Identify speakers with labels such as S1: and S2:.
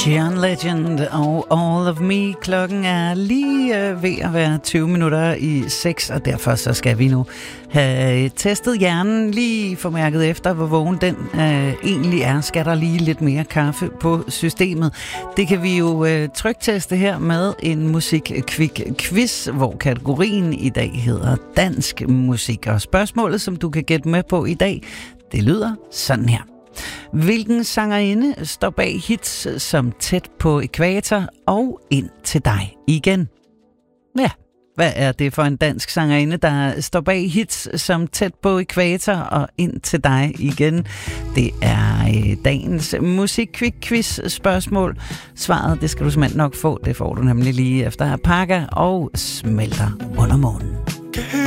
S1: John Legend og All of Me. Klokken er lige ved at være 20 minutter i 6, og derfor så skal vi nu have testet hjernen, lige få mærket efter, hvor vågen den egentlig er. Skal der lige lidt mere kaffe på systemet? Det kan vi jo trykteste her med en musik-quiz, hvor kategorien i dag hedder dansk musik. Og spørgsmålet, som du kan gætte med på i dag, det lyder sådan her. Hvilken sangerinde står bag hits som Tæt på ækvator og Ind til dig igen? Ja, hvad er det for en dansk sangerinde, der står bag hits som Tæt på ækvator og Ind til dig igen? Det er dagens musik-quiz spørgsmål. Svaret, det skal du simpelthen nok få. Det får du nemlig lige efter Parker og Smelter under månen.